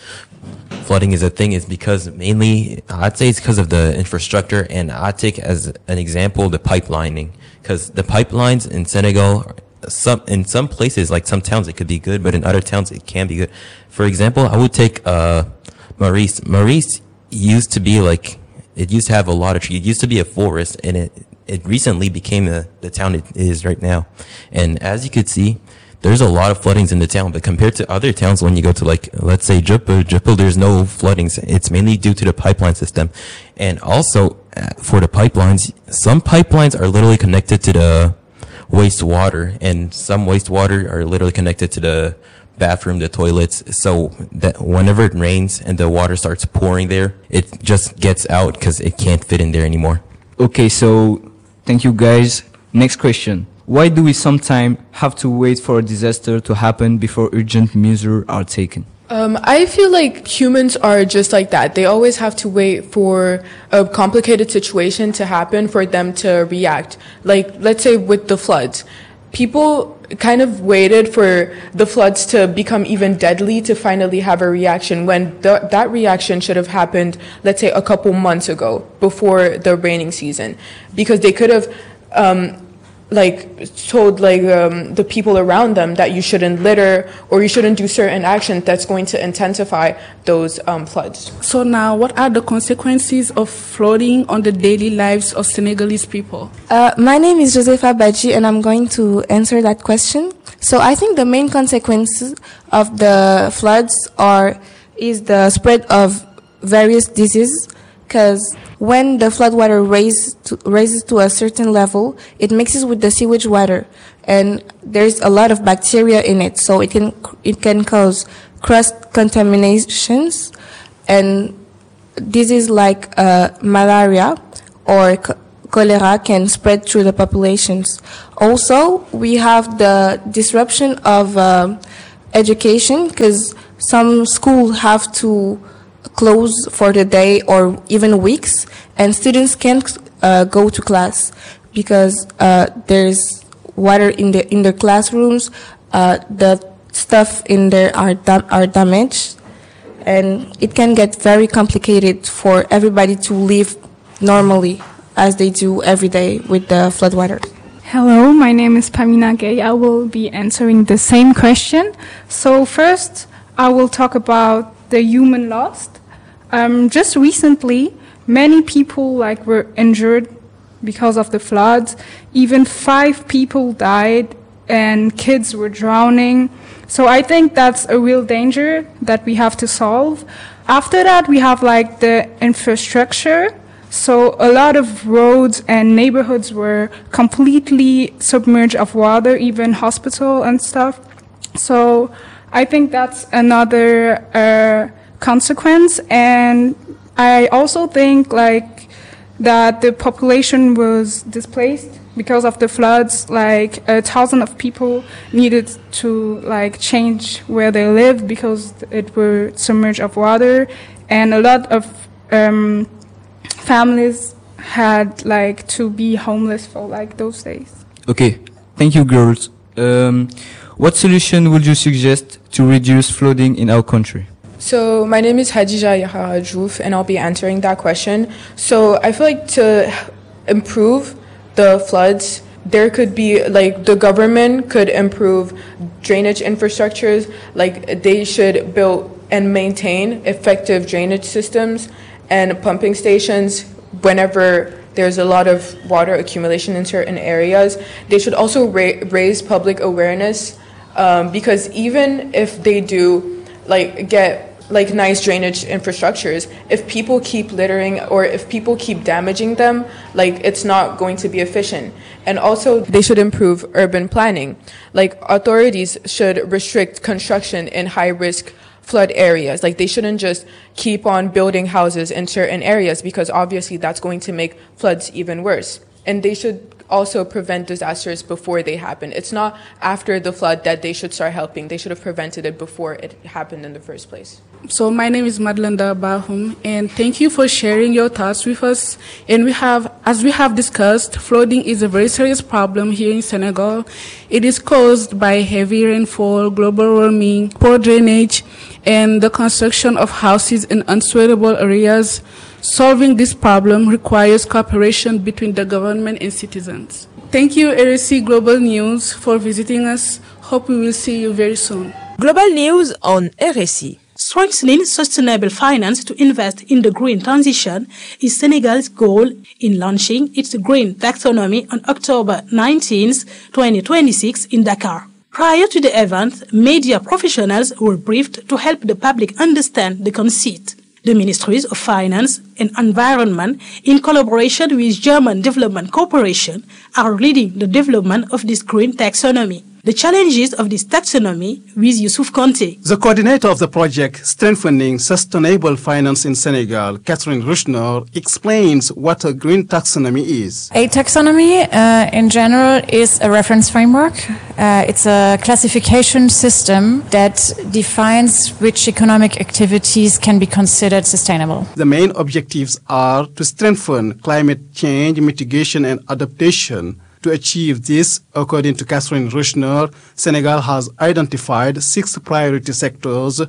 flooding is a thing is because mainly, I'd say it's because of the infrastructure, and I'd take as an example the pipelining, because the pipelines in Senegal, some in some places, like some towns, it could be good, but in other towns it can be good. For example, I would take uh Maurice. Maurice used to be like, it used to have a lot of trees. It used to be a forest, and it it recently became the the town it is right now. And as you could see, there's a lot of floodings in the town, but compared to other towns, when you go to, like, let's say Djupel, Djupel, there's no floodings. It's mainly due to the pipeline system. And also uh, for the pipelines, some pipelines are literally connected to the wastewater, and some wastewater are literally connected to the bathroom, the toilets, so that whenever it rains and the water starts pouring there, it just gets out because it can't fit in there anymore. Okay, so thank you guys. Next question. Why do we sometimes have to wait for a disaster to happen before urgent measures are taken? Um, I feel like humans are just like that. They always have to wait for a complicated situation to happen for them to react. Like, let's say with the floods, people kind of waited for the floods to become even deadly to finally have a reaction, when th- that reaction should have happened, let's say, a couple months ago before the raining season, because they could have um, like told like um, the people around them that you shouldn't litter or you shouldn't do certain actions that's going to intensify those um, floods. So now, what are the consequences of flooding on the daily lives of Senegalese people? Uh, my name is Josefa Badji, and I'm going to answer that question. So I think the main consequences of the floods are is the spread of various diseases, because when the flood water raises to, raises to a certain level, it mixes with the sewage water, and there's a lot of bacteria in it, so it can it can cause cross contaminations, and diseases like uh, malaria or c- cholera can spread through the populations. Also, we have the disruption of uh, education, because some schools have to close for the day or even weeks, and students can't uh, go to class because uh, there's water in the in their classrooms. Uh, the stuff in there are dam- are damaged, and it can get very complicated for everybody to live normally as they do every day with the floodwater. Hello, my name is Pamina Gay. I will be answering the same question. So first, I will talk about the human loss. Um, just recently, many people like were injured because of the floods. Even five people died, and kids were drowning. So I think that's a real danger that we have to solve. After that, we have like the infrastructure. So a lot of roads and neighborhoods were completely submerged of water, even hospital and stuff. So I think that's another uh, consequence. And I also think like that the population was displaced because of the floods. Like a thousand of people needed to like change where they lived because it were submerged of water, and a lot of um, families had like to be homeless for like those days. Okay, thank you, girls. Um, what solution would you suggest to reduce flooding in our country? So my name is Hadija Yahara Diouf, and I'll be answering that question. So I feel like to improve the floods, there could be like the government could improve drainage infrastructures, like they should build and maintain effective drainage systems and pumping stations whenever there's a lot of water accumulation in certain areas. They should also ra- raise public awareness, um, because even if they do like get like nice drainage infrastructures, if people keep littering or if people keep damaging them, like it's not going to be efficient. And also they should improve urban planning. Like authorities should restrict construction in high risk flood areas. Like they shouldn't just keep on building houses in certain areas, because obviously that's going to make floods even worse. And they should also prevent disasters before they happen. It's not after the flood that they should start helping. They should have prevented it before it happened in the first place. So my name is Madlenda Bahum, and thank you for sharing your thoughts with us. And we have, as we have discussed, flooding is a very serious problem here in Senegal. It is caused by heavy rainfall, global warming, poor drainage, and the construction of houses in unsuitable areas. Solving this problem requires cooperation between the government and citizens. Thank you, R S C Global News, for visiting us. Hope we will see you very soon. Global News on R S C. Strengthening sustainable finance to invest in the green transition is Senegal's goal in launching its green taxonomy on October nineteenth, twenty twenty-six in Dakar. Prior to the event, media professionals were briefed to help the public understand the conceit. The Ministries of Finance and Environment, in collaboration with German Development Corporation, are leading the development of this green taxonomy. The challenges of this taxonomy with Youssouf Konté. The coordinator of the project Strengthening Sustainable Finance in Senegal, Catherine Rushner, explains what a green taxonomy is. A taxonomy, uh, in general, is a reference framework. Uh, it's a classification system that defines which economic activities can be considered sustainable. The main objectives are to strengthen climate change mitigation and adaptation. To achieve this, according to Catherine Rushner, Senegal has identified six priority sectors: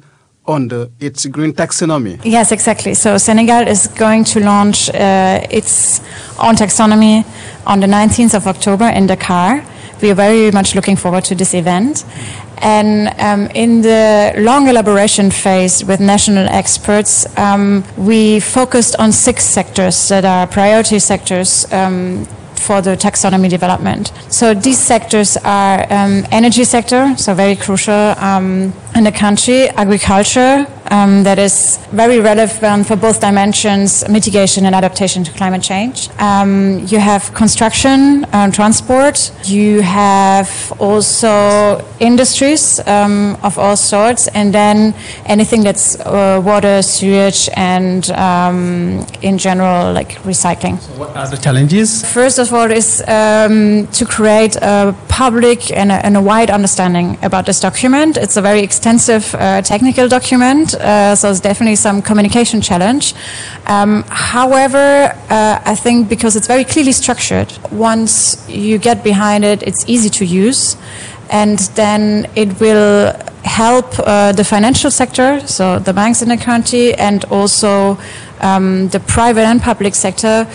under its green taxonomy. Yes, exactly. So Senegal is going to launch uh, its own taxonomy on the nineteenth of October in Dakar. We are very much looking forward to this event. And um, in the long elaboration phase with national experts, um, we focused on six sectors that are priority sectors um, for the taxonomy development. So these sectors are um, energy sector, so very crucial um, in the country, agriculture, um, that is very relevant for both dimensions, mitigation and adaptation to climate change. Um, you have construction and transport. You have also industries um, of all sorts, and then anything that's uh, water, sewage, and um, in general, like recycling. So what are the challenges? First of all, is um, to create a public and a, and a wide understanding about this document. It's a very extensive uh, technical document, uh, so it's definitely some communication challenge. Um, however, uh, I think because it's very clearly structured, once you get behind it, it's easy to use, and then it will help uh, the financial sector, so the banks in the country, and also um, the private and public sector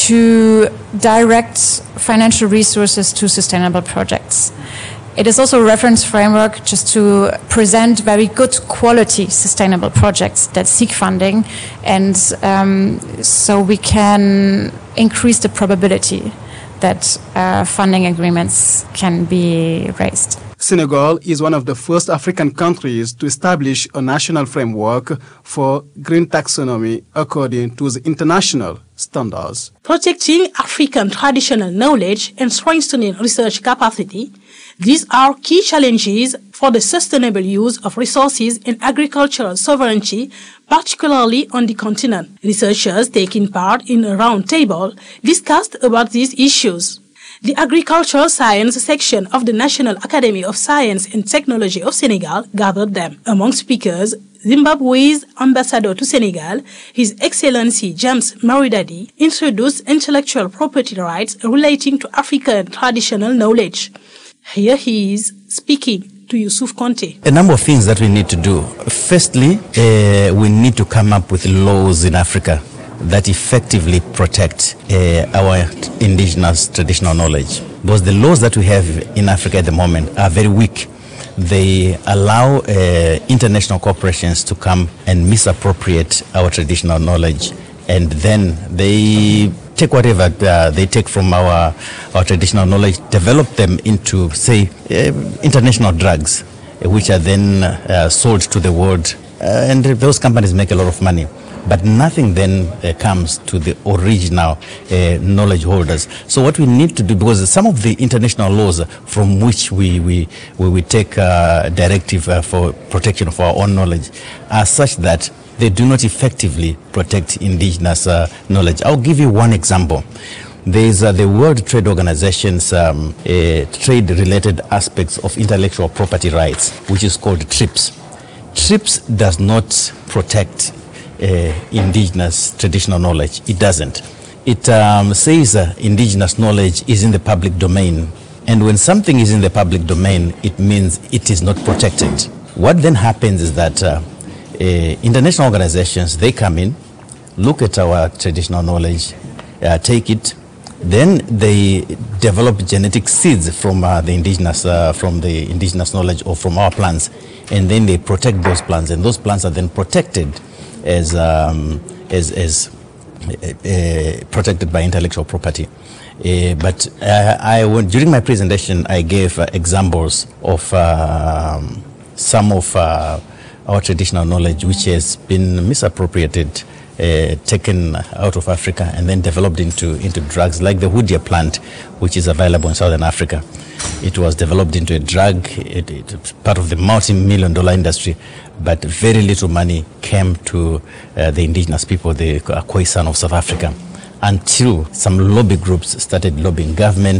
to direct financial resources to sustainable projects. It is also a reference framework just to present very good quality sustainable projects that seek funding, and um, so we can increase the probability that uh, funding agreements can be raised. Senegal is one of the first African countries to establish a national framework for green taxonomy according to the international standards. Protecting African traditional knowledge and strengthening research capacity, these are key challenges for the sustainable use of resources and agricultural sovereignty, particularly on the continent. Researchers taking part in a roundtable discussed about these issues. The Agricultural Science section of the National Academy of Science and Technology of Senegal gathered them. Among speakers, Zimbabwe's ambassador to Senegal, His Excellency James Maridadi, introduced intellectual property rights relating to African traditional knowledge. Here he is speaking to Yusuf Conte. A number of things that we need to do. Firstly, uh, we need to come up with laws in Africa that effectively protect uh, our indigenous traditional knowledge. Because the laws that we have in Africa at the moment are very weak. They allow uh, international corporations to come and misappropriate our traditional knowledge, and then they take whatever uh, they take from our, our traditional knowledge, develop them into, say, uh, international drugs, uh, which are then uh, sold to the world. Uh, and those companies make a lot of money. But nothing then uh, comes to the original uh, knowledge holders. So what we need to do, because some of the international laws from which we we, we, we take uh, directive uh, for protection of our own knowledge are such that they do not effectively protect indigenous uh, knowledge. I'll give you one example. There's uh, the World Trade Organization's um, uh, trade-related aspects of intellectual property rights, which is called TRIPS. TRIPS does not protect Uh, indigenous traditional knowledge. It doesn't. It um, says uh, indigenous knowledge is in the public domain. And when something is in the public domain, it means it is not protected. What then happens is that uh, uh, international organizations, they come in, look at our traditional knowledge, uh, take it, then they develop genetic seeds from uh, the indigenous uh, from the indigenous knowledge or from our plants, and then they protect those plants, and those plants are then protected as um, as, as uh, uh, protected by intellectual property. Uh, but uh, I went, during my presentation, I gave uh, examples of uh, some of uh, our traditional knowledge which has been misappropriated, uh, taken out of Africa and then developed into, into drugs, like the Hoodia plant, which is available in Southern Africa. It was developed into a drug, it, it, part of the multi-million dollar industry, but very little money came to uh, the indigenous people, the Khoisan of South Africa, until some lobby groups started lobbying government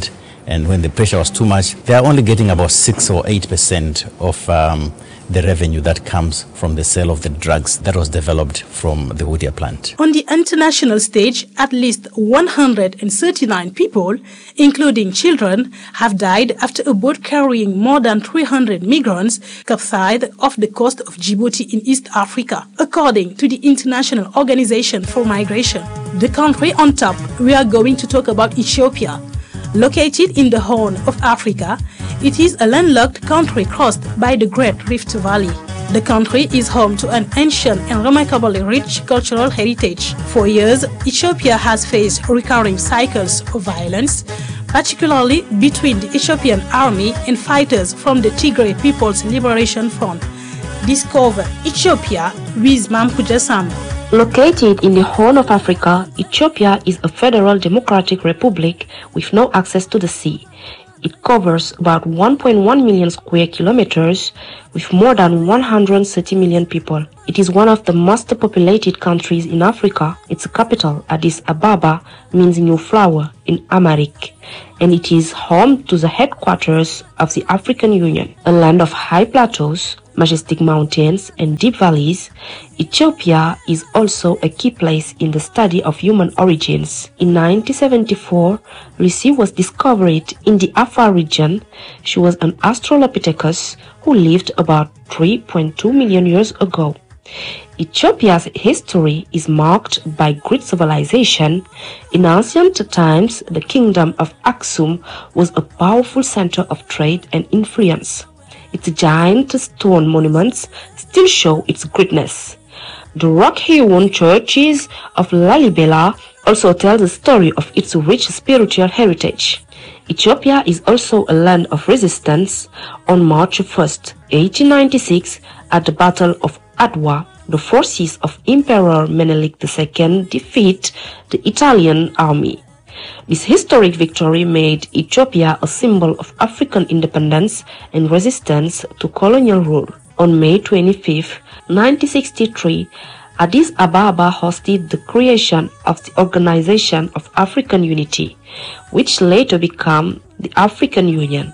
And when the pressure was too much, they are only getting about six or eight percent of um, the revenue that comes from the sale of the drugs that was developed from the Houdia plant. On the international stage, at least one hundred thirty-nine people, including children, have died after a boat carrying more than three hundred migrants capsized off the coast of Djibouti in East Africa, according to the International Organization for Migration. The country on top, we are going to talk about Ethiopia. Located in the Horn of Africa, it is a landlocked country crossed by the Great Rift Valley. The country is home to an ancient and remarkably rich cultural heritage. For years, Ethiopia has faced recurring cycles of violence, particularly between the Ethiopian army and fighters from the Tigray People's Liberation Front. Discover Ethiopia with Mampuja Sambo. Located in the Horn of Africa, Ethiopia is a federal democratic republic with no access to the sea. It covers about one point one million square kilometers with more than one hundred thirty million people. It is one of the most populated countries in Africa. Its capital, Addis Ababa, means new flower in Amharic, and it is home to the headquarters of the African Union, a land of high plateaus, majestic mountains and deep valleys. Ethiopia is also a key place in the study of human origins. In nineteen seventy-four, Lucy was discovered in the Afar region. She was an Australopithecus who lived about three point two million years ago. Ethiopia's history is marked by great civilization. In ancient times, the kingdom of Aksum was a powerful center of trade and influence. Its giant stone monuments still show its greatness. The rock-hewn churches of Lalibela also tell the story of its rich spiritual heritage. Ethiopia is also a land of resistance. On March first, eighteen ninety-six, at the Battle of Adwa, the forces of Emperor Menelik the Second defeat the Italian army. This historic victory made Ethiopia a symbol of African independence and resistance to colonial rule. On May twenty-fifth, nineteen sixty-three, Addis Ababa hosted the creation of the Organization of African Unity, which later became the African Union.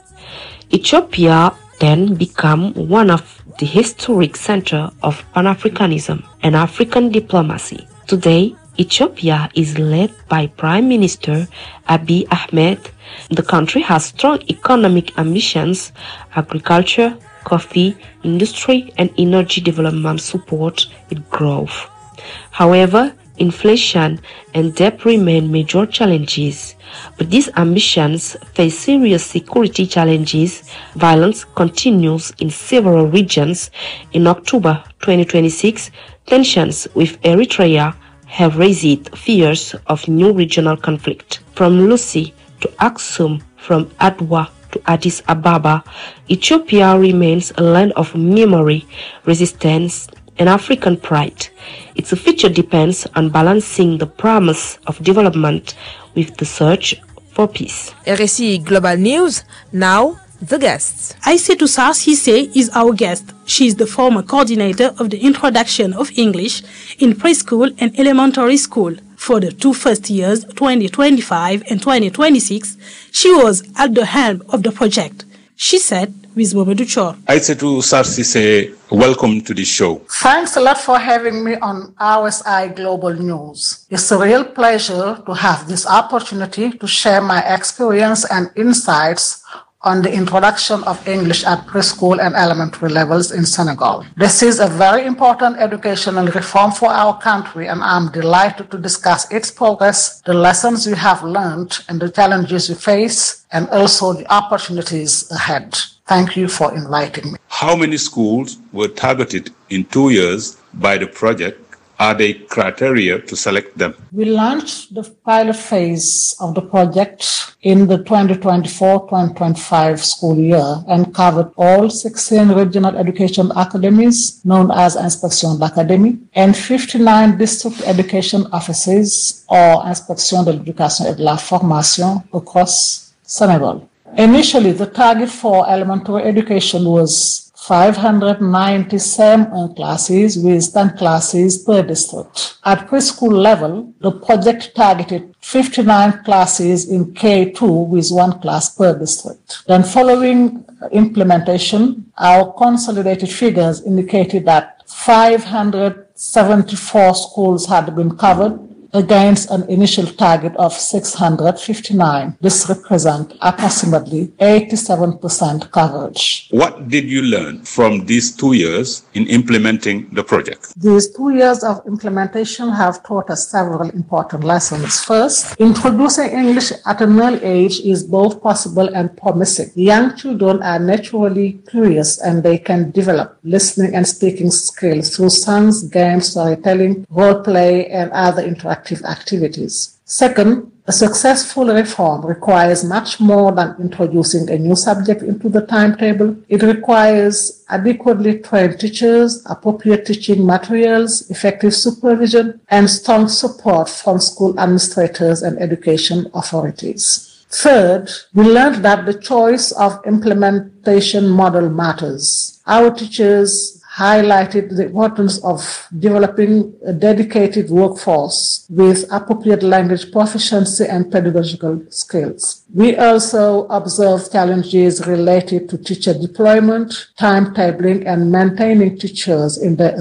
Ethiopia then became one of the historic center of Pan-Africanism and African diplomacy. Today, Ethiopia is led by Prime Minister Abiy Ahmed. The country has strong economic ambitions. Agriculture, coffee, industry, and energy development support its growth. However, inflation and debt remain major challenges, but these ambitions face serious security challenges. Violence continues in several regions. In October twenty twenty-six, tensions with Eritrea have raised fears of new regional conflict. From Lucy to Aksum, from Adwa to Addis Ababa, Ethiopia remains a land of memory, resistance, and African pride. Its future depends on balancing the promise of development with the search for peace. R S I Global News, now the guests. Aïssatou Sarr Cissé is our guest. She is the former coordinator of the introduction of English in preschool and elementary school. For the two first years, twenty twenty-five and twenty twenty-six, she was at the helm of the project. She said with Mamadou Chor. Aïssatou Sarr Cissé, welcome to the show. Thanks a lot for having me on R S I Global News. It's a real pleasure to have this opportunity to share my experience and insights on the introduction of English at preschool and elementary levels in Senegal. This is a very important educational reform for our country, and I'm delighted to discuss its progress, the lessons we have learned, and the challenges we face, and also the opportunities ahead. Thank you for inviting me. How many schools were targeted in two years by the project? Are there criteria to select them? We launched the pilot phase of the project in the twenty twenty-four twenty twenty-five school year and covered all sixteen regional education academies known as Inspection d'Académie and fifty-nine district education offices or Inspection de l'Éducation et de la Formation across Senegal. Initially, the target for elementary education was five hundred ninety C E M classes with ten classes per district. At preschool level, the project targeted fifty-nine classes in K two with one class per district. Then following implementation, our consolidated figures indicated that five hundred seventy-four schools had been covered against an initial target of six hundred fifty-nine. This represents approximately eighty-seven percent coverage. What did you learn from these two years in implementing the project? These two years of implementation have taught us several important lessons. First, introducing English at an early age is both possible and promising. Young children are naturally curious and they can develop listening and speaking skills through songs, games, storytelling, role play, and other interactive activities. Second, a successful reform requires much more than introducing a new subject into the timetable. It requires adequately trained teachers, appropriate teaching materials, effective supervision, and strong support from school administrators and education authorities. Third, we learned that the choice of implementation model matters. Our teachers highlighted the importance of developing a dedicated workforce with appropriate language proficiency and pedagogical skills. We also observed challenges related to teacher deployment, timetabling, and maintaining teachers in their